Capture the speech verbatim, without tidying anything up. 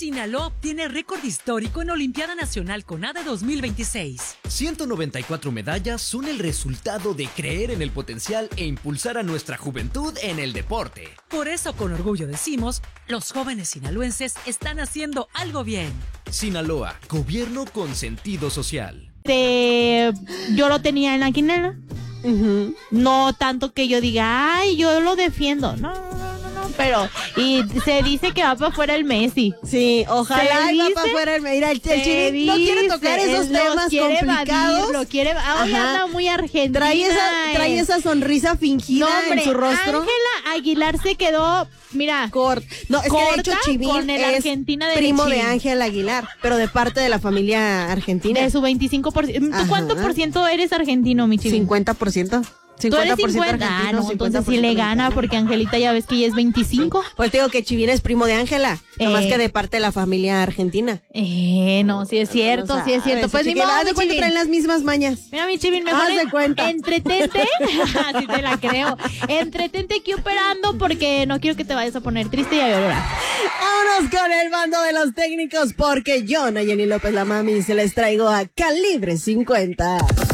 Sinaloa obtiene récord histórico en Olimpiada Nacional CONADE dos mil veintiséis. ciento noventa y cuatro medallas son el resultado de creer en el potencial e impulsar a nuestra juventud en el deporte. Por eso, con orgullo decimos, los jóvenes sinaloenses están haciendo algo bien. Sinaloa, gobierno con sentido social. Este, yo lo tenía en la quinela. Uh-huh. No tanto que yo diga, ay, yo lo defiendo. No, no, no, no, pero y se dice que va para afuera el Messi. Sí, ojalá se va dice, para afuera el Messi. Mira, el, el Chivín no quiere tocar esos temas quiere complicados. Evadir, lo quiere, hoy anda muy argentina. Trae esa, trae esa sonrisa fingida no, hombre, en su rostro. Ángela Aguilar se quedó, mira, Cort. No, es que de hecho Chivín con el es Argentina de primo Chivín. de Ángela Aguilar, pero de parte de la familia argentina. De su veinticinco por ciento. ¿Tú cuánto por ciento eres argentino, mi Chivín? cincuenta por ciento. ¿Tú eres cincuenta? Ah, no, entonces sí le gana, porque Angelita ya ves que ella es veinticinco. Pues te digo que Chivín es primo de Ángela, eh, nomás que de parte de la familia argentina. Eh, no, sí es cierto, sí es cierto. Pues ni modo, mi Chivín. Traen las mismas mañas. Mira, mi Chivín, mejor haz de cuenta. Entretente, así te la creo. Entretente aquí operando, porque no quiero que te vayas a poner triste y a llorar. Vámonos con el bando de los técnicos, porque yo, Nayeli López la Mami, se les traigo a Calibre cincuenta.